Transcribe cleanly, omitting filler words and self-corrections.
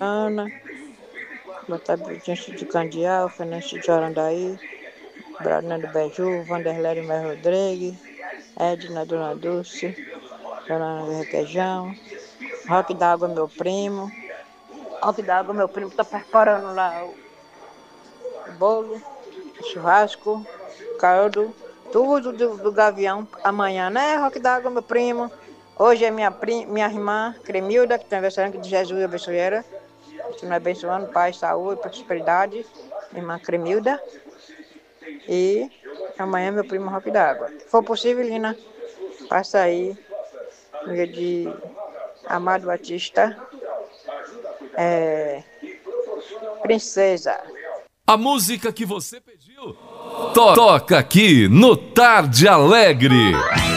Ana, botar Betinho de Candial, Fernandes de Orandaí, Bruna do Beju, Vanderlei Mel Rodrigues, Edna Dona Dulce, Dona Requeijão, Roque d'Água meu primo. Roque d'Água meu primo tá preparando lá o bolo, o churrasco, caldo, tudo do Gavião amanhã, né, Roque d'Água meu primo? Hoje é minha irmã Cremilda, que está aniversário de Jesus abençoeira. Continua abençoando, paz, saúde, prosperidade. Minha irmã Cremilda. E amanhã meu primo Roque d'Água. Se for possível, Lina, passa aí, no dia de Amado Batista, Princesa. A música que você pediu toca aqui no Tarde Alegre.